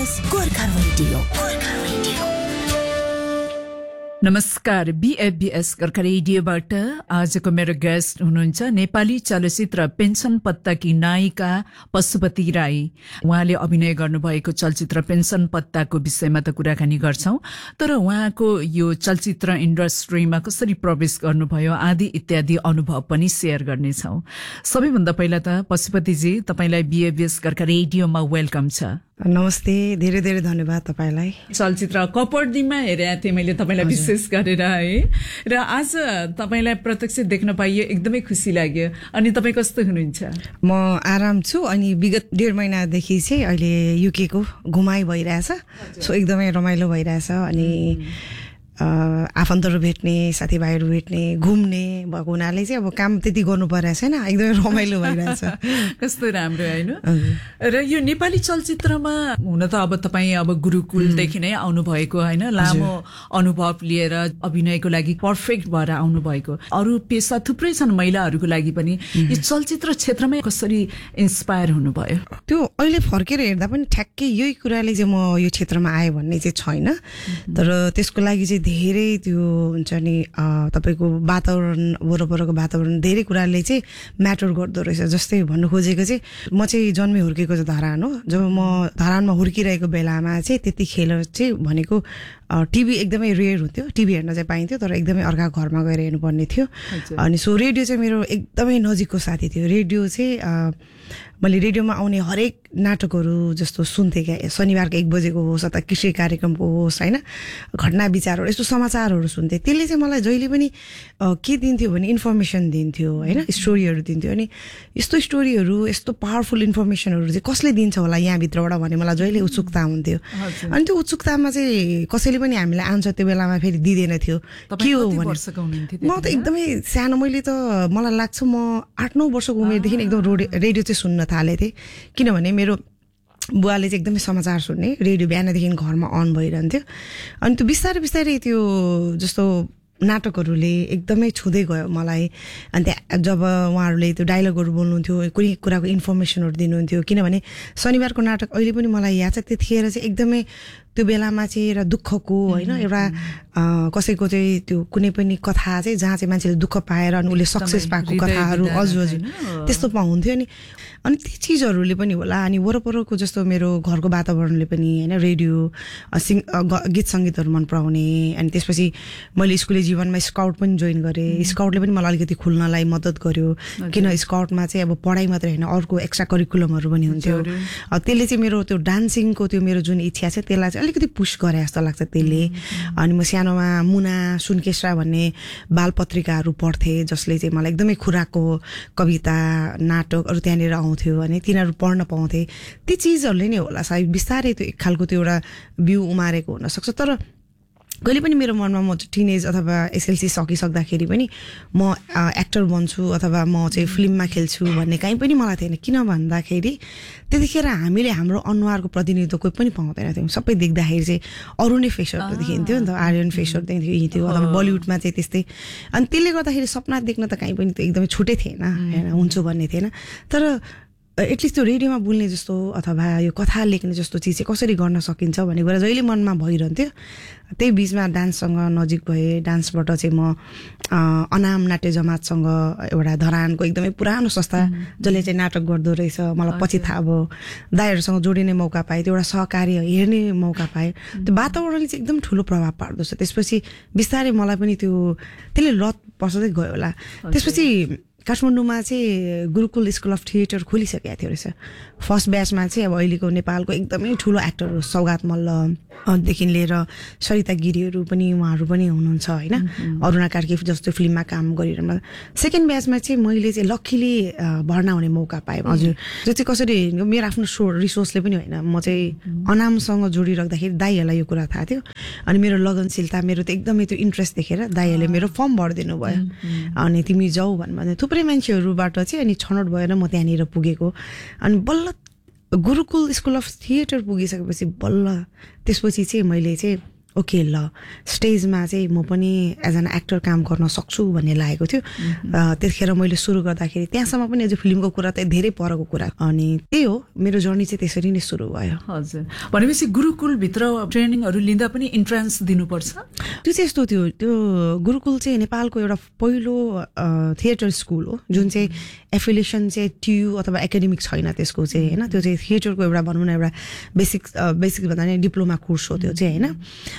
बीएफबीएस Gorkha radio. नमस्कार, बीएफबीएस गोर्खा रेडियोबाट आजको मेरो गेस्ट हुनुहुन्छ नेपाली चलचित्र पेन्सन पत्ताकी नायिका पशुपति राई। उहाँले अभिनय गर्नुभएको चलचित्र पेन्सन पत्ताको विषयमा त कुराकानी गर्छौं, तर उहाँको यो चलचित्र इन्डस्ट्रीमा कसरी प्रवेश गर्नुभयो आदि इत्यादि अनुभव पनि शेयर गर्नेछौं। सबैभन्दा पहिला त पशुपतिजी, तपाईलाई बीएफबीएस गोर्खा रेडियोमा वेलकम छ। नमस्ते, धेरै धेरै धन्यवाद तपाईलाई। चलचित्र कपर्दीमा हेरेको थिएँ मैले तपाईलाई विशेष गरेर है, र आज तपाईलाई प्रत्यक्ष देख्न पाइयो, एकदमै खुसी लाग्यो। अनि तपाई कस्तो हुनुहुन्छ? म आराम छु अनि विगत 1.5 महिनादेखि चाहिँ अहिले युके को घुमाइ भइरहेछ, सो एकदमै रमाइलो भइरहेछ। अनि आफन्तहरू भेट्ने, साथीभाइहरू भेट्ने, घुम्ने भएको हुनाले चाहिँ अब काम त्यति गर्नु परेको छैन, एकदमै रमाइलो भइरहेछ। कस्तो राम्रो हैन। र यो नेपाली चलचित्रमा हुन त अब तपाई अब गुरुकुलदेखि नै आउनु भएको हैन, लामो अनुभव लिएर अभिनयको लागि पर्फेक्ट भएर आउनु भएको। अरु पेशा थुप्रै छन् महिलाहरूको लागि पनि, यो चलचित्र क्षेत्रमै कसरी इन्स्पायर हुनुभयो? त्यो अहिले फर्केर हेर्दा पनि ठ्याक्कै यही कुराले चाहिँ म यो क्षेत्रमा आए भन्ने चाहिँ छैन, तर त्यसको लागि चाहिँ धेरै त्यो हुन्छ नि तपाईको वातावरण, वरपरको वातावरण, धेरै कुराले चाहिँ म्याटर गर्दो रहेछ। जस्तै भन्नु खोजेको चाहिँ म चाहिँ जन्मे हुर्केको चाहिँ धरान हो। जब म धरानमा हुर्किरहेको बेलामा चाहिँ त्यतिखेर चाहिँ भनेको टिभी एकदमै रेयर हुन्थ्यो, टिभी हेर्न चाहिँ पाइन्थ्यो तर एकदमै अर्का घरमा गएर हेर्नुपर्ने थियो। अनि सो रेडियो चाहिँ मेरो एकदमै नजिकको साथी थियो। रेडियो चाहिँ मैले रेडियोमा आउने हरेक नाटकहरू जस्तो सुन्थेँ क्या, शनिबारको 1 बजेको होस् अथवा कृषि कार्यक्रमको होस् होइन, घटना विचारहरू, यस्तो समाचारहरू सुन्थेँ। त्यसले चाहिँ मलाई जहिले पनि के दिन्थ्यो भने इन्फर्मेसन दिन्थ्यो होइन, स्टोरीहरू दिन्थ्यो। अनि यस्तो स्टोरीहरू, यस्तो पावरफुल इन्फर्मेसनहरू चाहिँ कसले दिन्छ होला यहाँभित्रबाट भन्ने मलाई जहिले उत्सुकता हुन्थ्यो। अनि त्यो उत्सुकतामा चाहिँ कसैले पनि हामीलाई आन्सर त्यो बेलामा फेरि दिँदैन थियो। के हो भने म त एकदमै सानो, मैले त मलाई लाग्छ म 8-9 वर्षको उमेरदेखि एकदम रेडियो चाहिँ सुन्न थालेको थिएँ। किनभने मेरो बुवाले चाहिँ एकदमै समाचार सुन्ने, रेडियो बिहानदेखि घरमा अन भइरहन्थ्यो। अनि त्यो बिस्तारै बिस्तारै त्यो जस्तो नाटकहरूले एकदमै छुँदै गयो मलाई। अनि त्यहाँ जब उहाँहरूले त्यो डायलगहरू बोल्नुहुन्थ्यो, कुनै कुराको इन्फर्मेसनहरू दिनुहुन्थ्यो, किनभने शनिबारको नाटक अहिले पनि मलाई याद छ, त्यतिखेर चाहिँ एकदमै त्यो बेलामा चाहिँ एउटा दुःखको होइन, एउटा कसैको चाहिँ त्यो कुनै पनि कथा चाहिँ जहाँ चाहिँ मान्छेले दुःख पाएर अनि उसले सक्सेस पाएको कथाहरू हजुर त्यस्तो पाउँथ्यो नि। अनि ती चिजहरूले पनि होला। अनि वरपरको जस्तो मेरो घरको वातावरणले पनि होइन, रेडियो गीत सङ्गीतहरू मन पराउने। अनि त्यसपछि मैले स्कुले जीवनमा स्काउट पनि जोइन गरेँ। स्काउटले पनि मलाई अलिकति खुल्नलाई मद्दत गर्यो, किन स्काउटमा चाहिँ अब पढाइ मात्रै होइन, अर्को एक्स्ट्रा करिकुलमहरू पनि हुन्थ्यो। त्यसले चाहिँ मेरो त्यो डान्सिङको त्यो मेरो जुन इच्छा छ त्यसलाई चाहिँ अलिकति पुस गरे जस्तो लाग्छ त्यसले। अनि म सानोमा मुना सुनकेश्रा भन्ने बाल पत्रिकाहरू पढ्थेँ, जसले चाहिँ मलाई एकदमै खुराको कविता, नाटकहरू त्यहाँनिर आउँथ्यो अनि तिनीहरू पढ्न पाउँथे। ती चिजहरूले नै होला सायद बिस्तारै त्यो एक खालको त्यो एउटा बिउ उमारेको हुनसक्छ। तर कहिले पनि मेरो मनमा म टिनेज अथवा एसएलसी सकिसक्दाखेरि पनि म एक्टर बन्छु अथवा म चाहिँ फिल्ममा खेल्छु भन्ने कहीँ पनि मलाई थिएन। किन भन्दाखेरि त्यतिखेर हामीले हाम्रो अनुहारको प्रतिनिधित्व कोही पनि पाउँदैन थियौँ। सबै देख्दाखेरि चाहिँ अरू नै फेसहरू देखिन्थ्यो नि त, आर्यन फेसहरू देखिन्थ्यो अथवा बलिउडमा चाहिँ त्यस्तै। अनि त्यसले गर्दाखेरि सपना देख्न त कहीँ पनि त्यो एकदमै छुटै थिएन होइन, हुन्छु भन्ने थिएन। तर एटलिस्ट त्यो रेडियोमा बोल्ने जस्तो अथवा यो कथा लेख्ने जस्तो चिज चाहिँ कसरी गर्न सकिन्छ भन्ने कुरा जहिले मनमा भइरहन्थ्यो। त्यही बिचमा डान्ससँग नजिक भए। डान्सबाट चाहिँ म अनाम नाट्य जमातसँग एउटा धरानको एकदमै पुरानो संस्था जसले चाहिँ नाटक गर्दो रहेछ, मलाई पछि थाहा भयो। दाइहरूसँग जोडिने मौका पाएँ, त्यो एउटा सहकार्य हेर्ने मौका पाएँ। त्यो वातावरणले चाहिँ एकदम ठुलो प्रभाव पार्दो छ। त्यसपछि बिस्तारै मलाई पनि त्यसले लत पर्दै गयो होला। त्यसपछि काठमाडौँमा चाहिँ गुरुकुल स्कुल अफ थिएटर खोलिसकेको थियो रहेछ। फर्स्ट ब्याचमा चाहिँ अब अहिलेको नेपालको एकदमै ठुलो एक्टरहरू सौगात मल्लदेखि लिएर सरिता गिरीहरू पनि उहाँहरू पनि हुनुहुन्छ होइन, अरुणा कार्की जस्तो फिल्ममा काम गरिरहनु। सेकेन्ड ब्याचमा चाहिँ मैले चाहिँ लक्कीले भर्ना हुने मौका पाएँ हजुर। जो चाहिँ कसरी मेरो आफ्नो रिसोर्सले पनि होइन, म चाहिँ अनामसँग जोडिराख्दाखेरि दाइहरूलाई यो कुरा थाहा थियो। अनि मेरो लगनशीलता, मेरो त एकदमै त्यो इन्ट्रेस्ट देखेर दाइहरूले मेरो फर्म भरिदिनु भयो। अनि तिमी जाऊ भन्नु थुप्रै मान्छेहरूबाट चाहिँ अनि छनौट भएर म त्यहाँनिर पुगेको। अनि बल्ल गुरुकुल स्कुल अफ थिएटर पुगिसकेपछि बल्ल त्यसपछि चाहिँ मैले चाहिँ ओके ल स्टेजमा चाहिँ म पनि एज एन एक्टर काम गर्न सक्छु भन्ने लागेको थियो। त्यतिखेर मैले सुरु गर्दाखेरि त्यहाँसम्म पनि अझ फिल्मको कुरा त धेरै परको कुरा, अनि त्यही हो मेरो जर्नी चाहिँ त्यसरी नै सुरु भयो। हजुर, भनेपछि गुरुकुलभित्र ट्रेनिङहरू लिँदा पनि इन्ट्रान्स दिनुपर्छ? त्यो चाहिँ यस्तो थियो, त्यो गुरुकुल चाहिँ नेपालको एउटा पहिलो थिएटर स्कुल हो जुन चाहिँ एफिलिएसन चाहिँ ट्यु अथवा एकाडेमिक छैन त्यसको चाहिँ होइन। त्यो चाहिँ थिएटरको एउटा भनौँ न एउटा बेसिक भन्दा नि डिप्लोमा कोर्स हो त्यो चाहिँ होइन।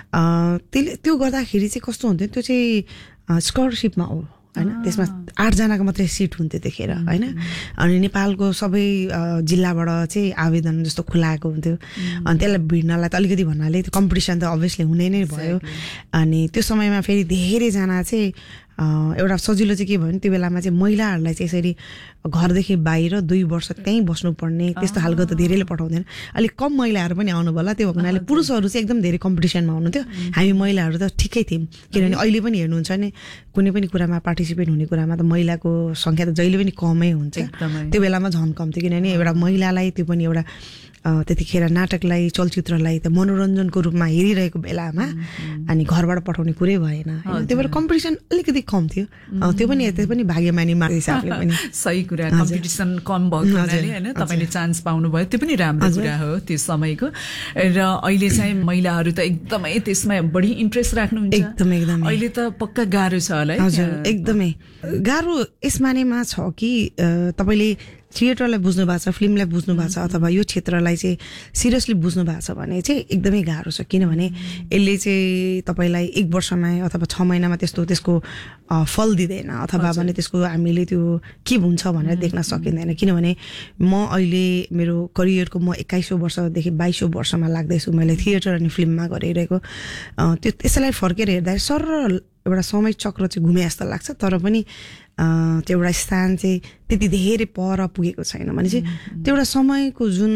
त्यसले त्यो गर्दाखेरि चाहिँ कस्तो हुन्थ्यो, त्यो चाहिँ स्कलरसिपमा हो होइन। त्यसमा 8 जनाको मात्रै सिट हुन्थ्यो त्यतिखेर होइन। अनि नेपालको सबै जिल्लाबाट चाहिँ आवेदन जस्तो खुलाएको हुन्थ्यो, अनि त्यसलाई भिड्नलाई त अलिकति भन्नाले त्यो कम्पिटिसन त अभियसली हुने नै भयो। अनि त्यो समयमा फेरि धेरैजना चाहिँ एउटा सजिलो चाहिँ के भयो भने त्यो बेलामा चाहिँ महिलाहरूलाई चाहिँ यसरी घरदेखि बाहिर 2 वर्ष त्यहीँ बस्नुपर्ने त्यस्तो खालको त धेरैले पठाउँदैन। अलिक कम महिलाहरू पनि आउनु होला, त्यो हुनाले पुरुषहरू चाहिँ एकदम धेरै कम्पिटिसनमा हुनुहुन्थ्यो। हामी महिलाहरू त ठिकै थियौँ, किनभने अहिले पनि हेर्नुहुन्छ भने कुनै पनि कुरामा पार्टिसिपेट हुने कुरामा त महिलाको सङ्ख्या त जहिले पनि कमै हुन्छ। त्यो बेलामा झन् कम थियो, किनभने एउटा महिलालाई त्यो पनि एउटा त्यतिखेर नाटकलाई चलचित्रलाई त मनोरञ्जनको रूपमा हेरिरहेको बेलामा अनि घरबाट पठाउने कुरै भएन। त्यो भएर कम्पिटिसन अलिकति कम थियो, त्यो पनि भाग्यमानी मार्ग हिसाबले पनि सही कुरा। कम्पिटिसन कम भएको हुनाले होइन तपाईँले चान्स पाउनुभयो, त्यो पनि राम्रो कुरा हो त्यो समयको। र अहिले चाहिँ महिलाहरू त एकदमै त्यसमा बढी इन्ट्रेस्ट राख्नुहुन्छ। एकदमै अहिले त पक्का गाह्रो छ होला है? हजुर, एकदमै गाह्रो यस मानेमा छ कि तपाईँले थिएटरलाई बुझ्नु भएको छ, फिल्मलाई बुझ्नु भएको छ, अथवा यो क्षेत्रलाई चाहिँ सिरियसली बुझ्नु भएको छ भने चाहिँ एकदमै गाह्रो छ। किनभने यसले चाहिँ तपाईँलाई 1 वर्षमा अथवा 6 महिनामा त्यसको फल दिँदैन, अथवा भने त्यसको हामीले त्यो के हुन्छ भनेर देख्न सकिँदैन। किनभने म अहिले मेरो करियरको म 21औं वर्षदेखि 22औं वर्षमा लाग्दैछु, मैले थिएटर अनि फिल्ममा गरिरहेको। त्यो त्यसलाई फर्केर हेर्दा सरल एउटा समय चक्र चाहिँ घुमे जस्तो लाग्छ, तर पनि त्यो एउटा स्थान चाहिँ त्यति धेरै पर पुगेको छैन भने चाहिँ त्यो एउटा समयको जुन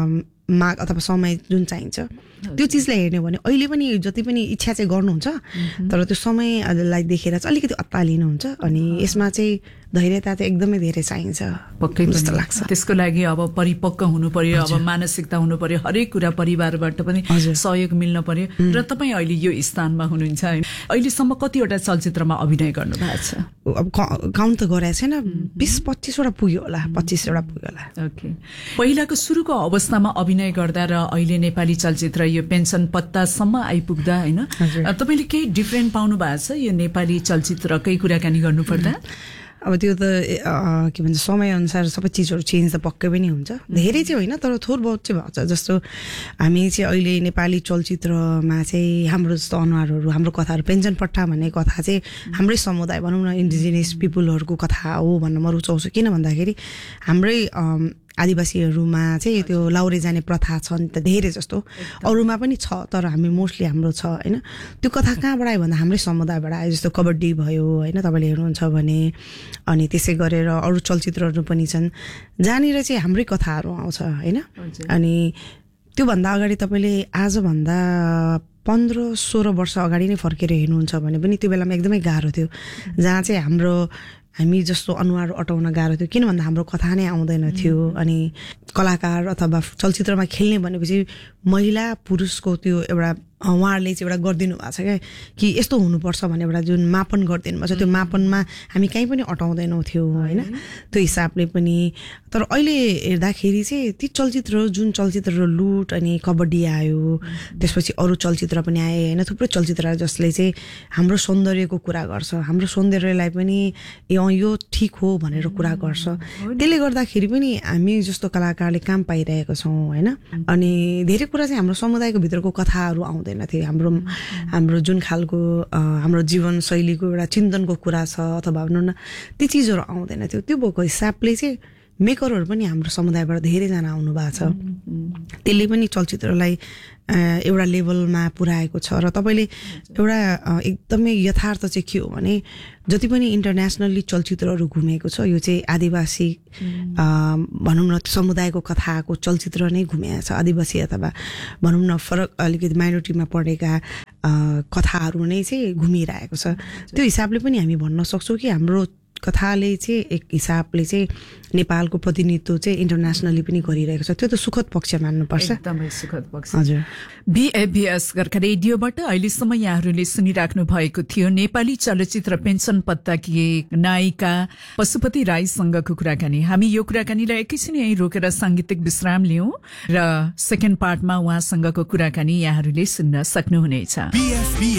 माग अथवा समय जुन चाहिन्छ त्यो चिजलाई हेर्ने भने अहिले पनि जति पनि इच्छा चाहिँ गर्नुहुन्छ, तर त्यो समयलाई देखेर चाहिँ अलिकति अत्तालिनुहुन्छ। अनि यसमा चाहिँ धैर्यता चाहिँ एकदमै धेरै चाहिन्छ पक्कै जस्तो लाग्छ। त्यसको लागि अब परिपक्व हुनु पर्यो, अब मानसिकता हुनु पर्यो, हरेक कुरा परिवारबाट पनि सहयोग मिल्न पर्यो। र तपाईँ अहिले यो स्थानमा हुनुहुन्छ, अहिलेसम्म कतिवटा चलचित्रमा अभिनय गर्नु भएको छ? अब काउन्ट त गरेको छैन, 20-25 वटा पुग्यो होला, 25 वटा पुग्यो होला। ओके, पहिलाको सुरुको अवस्थामा अभिनय गर्दा र अहिले नेपाली चलचित्र यो पेन्सन पत्तासम्म आइपुग्दा होइन, तपाईँले केही डिफ्रेन्ट पाउनु भएको छ यो नेपाली चलचित्रकै कुराकानी गर्नुपर्दा? अब त्यो त के भन्छ समयअनुसार सबै चिजहरू चेन्ज त पक्कै पनि हुन्छ, धेरै चाहिँ होइन तर थोर बहुत चाहिँ भएको छ। जस्तो हामी चाहिँ अहिले नेपाली चलचित्रमा चाहिँ हाम्रो जस्तो अनुहारहरू, हाम्रो कथाहरू, पेन्सन पट्टा भन्ने कथा चाहिँ हाम्रै समुदाय भनौँ न इन्डिजिनियस पिपुलहरूको कथा हो भन्न म रुचाउँछु। किन भन्दाखेरि हाम्रै आदिवासीहरूमा चाहिँ त्यो लाउरे जाने प्रथा छ नि त धेरै जस्तो, अरूमा पनि छ तर हामी मोस्टली हाम्रो छ होइन। त्यो कथा कहाँबाट आयो भन्दा हाम्रै समुदायबाट आयो। जस्तो कबड्डी भयो होइन, तपाईँले हेर्नुहुन्छ भने, अनि त्यसै गरेर अरू चलचित्रहरू पनि छन् जहाँनिर चाहिँ हाम्रै कथाहरू आउँछ होइन। अनि त्योभन्दा अगाडि तपाईँले आजभन्दा 15-16 वर्ष अगाडि नै फर्केर हेर्नुहुन्छ भने पनि त्यो बेलामा एकदमै गाह्रो थियो, जहाँ चाहिँ हामी जस्तो अनुहार अटाउन गाह्रो थियो। किन भन्दा हाम्रो कथा नै आउँदैन थियो। अनि कलाकार अथवा चलचित्रमा खेल्ने भनेपछि महिला पुरुषको त्यो एउटा उहाँहरूले चाहिँ एउटा गरिदिनु भएको छ क्या, कि यस्तो हुनुपर्छ भन्ने एउटा जुन मापन गरिदिनु भएको छ, त्यो मापनमा हामी कहीँ पनि अटाउँदैनौँ थियो होइन त्यो हिसाबले पनि। तर अहिले हेर्दाखेरि चाहिँ ती चलचित्रहरू जुन चलचित्रहरू लुट अनि कबड्डी आयो, त्यसपछि अरू चलचित्र पनि आए होइन, थुप्रै चलचित्रहरू जसले चाहिँ हाम्रो सौन्दर्यको कुरा गर्छ, हाम्रो सौन्दर्यलाई पनि यो ठिक हो भनेर कुरा गर्छ। त्यसले गर्दाखेरि पनि हामी जस्तो कलाकारले काम पाइरहेको छौँ होइन। अनि धेरै कुरा चाहिँ हाम्रो समुदायको भित्रको कथाहरू आउँदैन थियो, हाम्रो जुन खालको हाम्रो जीवनशैलीको एउटा चिन्तनको कुरा छ अथवा भनौँ न ती चिजहरू आउँदैन थियो। त्यो भएको हिसाबले चाहिँ मेकरहरू पनि हाम्रो समुदायबाट धेरैजना आउनु भएको छ, त्यसले पनि चलचित्रलाई एउटा लेभलमा पुर्याएको छ। र तपाईँले एउटा एकदमै यथार्थ चाहिँ के हो भने जति पनि इन्टरनेसनल्ली चलचित्रहरू घुमेको छ यो चाहिँ आदिवासी भनौँ न समुदायको कथाको चलचित्र नै घुमेको छ। आदिवासी अथवा भनौँ न फरक अलिकति माइनोरिटीमा पढेका कथाहरू नै चाहिँ घुमिरहेको छ। त्यो हिसाबले पनि हामी भन्न सक्छौँ कि हाम्रो कथाले चाहिँ एक हिसाबले चाहिँ नेपालको प्रतिनिधित्व चाहिँ इन्टरनेसनली पनि गरिरहेको छ त्यो त सुखद पक्ष मान्नुपर्छ एकदमै सुखद पक्ष हजुर बीएबीएस गोर्खा रेडियोबाट अहिलेसम्म यहाँहरूले सुनिराख्नु भएको थियो नेपाली चलचित्र पेन्सन पत्ताकी नायिका पशुपति राईसँगको कुराकानी हामी यो कुराकानीलाई एकैछिन यहीँ रोकेर सांगीतिक विश्राम लियौं र सेकेन्ड पार्टमा उहाँसँगको कुराकानी यहाँहरूले सुन्न सक्नुहुनेछ